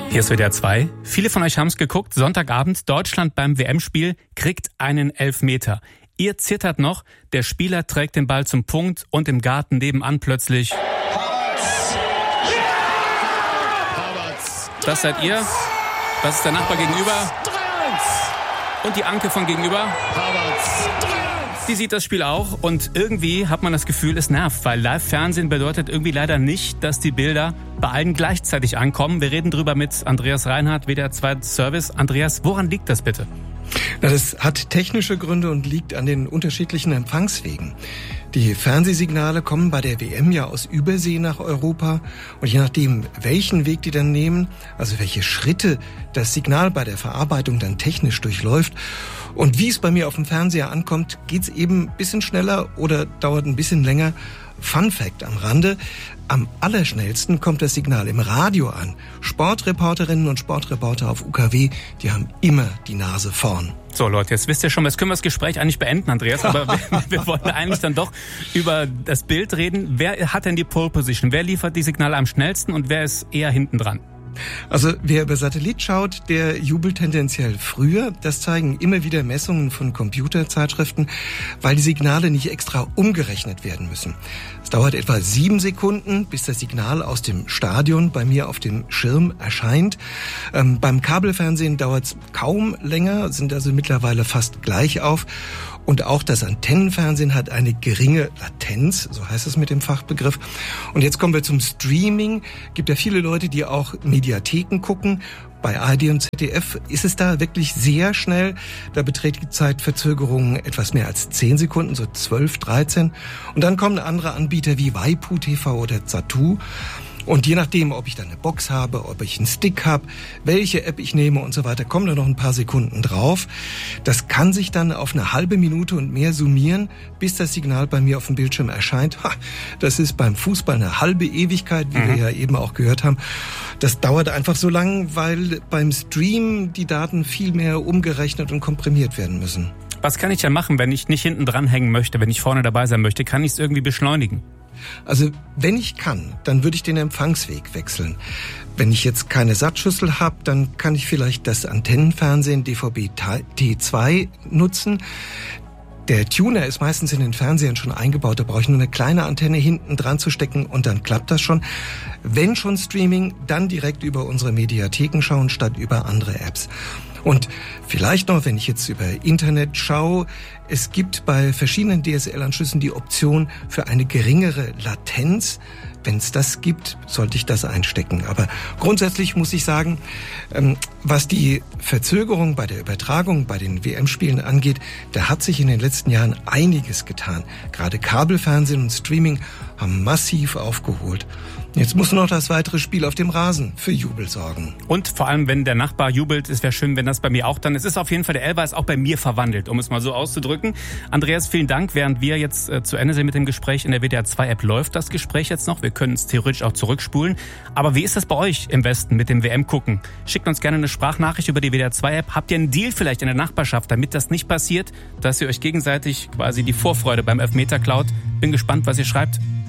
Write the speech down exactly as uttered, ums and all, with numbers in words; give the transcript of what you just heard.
Hier ist W D R zwei. Viele von euch haben es geguckt. Sonntagabend, Deutschland beim W M-Spiel kriegt einen Elfmeter. Ihr zittert noch, der Spieler trägt den Ball zum Punkt und im Garten nebenan plötzlich... Havertz! Ja! Havertz! Das seid ihr. Das ist der Nachbar gegenüber. drei eins! Und die Anke von gegenüber. Havertz! Die sieht das Spiel auch und irgendwie hat man das Gefühl, es nervt, weil Live-Fernsehen bedeutet irgendwie leider nicht, dass die Bilder bei allen gleichzeitig ankommen. Wir reden drüber mit Andreas Reinhardt, W D R zwei Service. Andreas, woran liegt das bitte? Na, das hat technische Gründe und liegt an den unterschiedlichen Empfangswegen. Die Fernsehsignale kommen bei der W M ja aus Übersee nach Europa und je nachdem, welchen Weg die dann nehmen, also welche Schritte das Signal bei der Verarbeitung dann technisch durchläuft und wie es bei mir auf dem Fernseher ankommt, geht's eben ein bisschen schneller oder dauert ein bisschen länger. Fun Fact am Rande: Am allerschnellsten kommt das Signal im Radio an. Sportreporterinnen und Sportreporter auf U K W, die haben immer die Nase vorn. So Leute, jetzt wisst ihr schon, jetzt können wir das Gespräch eigentlich beenden, Andreas, aber wir, wir wollen eigentlich dann doch über das Bild reden. Wer hat denn die Pole Position? Wer liefert die Signale am schnellsten und wer ist eher hinten dran? Also wer über Satellit schaut, der jubelt tendenziell früher. Das zeigen immer wieder Messungen von Computerzeitschriften, weil die Signale nicht extra umgerechnet werden müssen. Es dauert etwa sieben Sekunden, bis das Signal aus dem Stadion bei mir auf dem Schirm erscheint. Ähm, beim Kabelfernsehen dauert es kaum länger, sind also mittlerweile fast gleich auf. Und auch das Antennenfernsehen hat eine geringe Latenz, so heißt es mit dem Fachbegriff. Und jetzt kommen wir zum Streaming. Gibt ja viele Leute, die auch Mediatheken gucken. Bei A R D und Z D F ist es da wirklich sehr schnell. Da beträgt die Zeitverzögerung etwas mehr als zehn Sekunden, so zwölf, dreizehn. Und dann kommen andere Anbieter wie Waipu T V oder Zattoo. Und je nachdem, ob ich dann eine Box habe, ob ich einen Stick habe, welche App ich nehme und so weiter, kommen da noch ein paar Sekunden drauf. Das kann sich dann auf eine halbe Minute und mehr summieren, bis das Signal bei mir auf dem Bildschirm erscheint. Ha, das ist beim Fußball eine halbe Ewigkeit, wie mhm. wir ja eben auch gehört haben. Das dauert einfach so lang, weil beim Stream die Daten viel mehr umgerechnet und komprimiert werden müssen. Was kann ich denn machen, wenn ich nicht hinten dran hängen möchte, wenn ich vorne dabei sein möchte? Kann ich es irgendwie beschleunigen? Also wenn ich kann, dann würde ich den Empfangsweg wechseln. Wenn ich jetzt keine Satzschüssel habe, dann kann ich vielleicht das Antennenfernsehen D V B T zwei nutzen. Der Tuner ist meistens in den Fernsehern schon eingebaut, da brauche ich nur eine kleine Antenne hinten dran zu stecken und dann klappt das schon. Wenn schon Streaming, dann direkt über unsere Mediatheken schauen, statt über andere Apps. Und vielleicht noch, wenn ich jetzt über Internet schaue, es gibt bei verschiedenen D S L-Anschlüssen die Option für eine geringere Latenz. Wenn es das gibt, sollte ich das einstecken. Aber grundsätzlich muss ich sagen, was die Verzögerung bei der Übertragung bei den W M-Spielen angeht, da hat sich in den letzten Jahren einiges getan. Gerade Kabelfernsehen und Streaming haben massiv aufgeholt. Jetzt muss nur noch das weitere Spiel auf dem Rasen für Jubel sorgen. Und vor allem, wenn der Nachbar jubelt, es wäre schön, wenn das bei mir auch dann... Es ist auf jeden Fall, der Elfer ist auch bei mir verwandelt, um es mal so auszudrücken. Andreas, vielen Dank. Während wir jetzt äh, zu Ende sind mit dem Gespräch in der W D R zwei App, läuft das Gespräch jetzt noch. Wir können es theoretisch auch zurückspulen. Aber wie ist das bei euch im Westen mit dem W M-Gucken? Schickt uns gerne eine Sprachnachricht über die W D R zwei App. Habt ihr einen Deal vielleicht in der Nachbarschaft, damit das nicht passiert, dass ihr euch gegenseitig quasi die Vorfreude beim Elfmeter klaut? Bin gespannt, was ihr schreibt.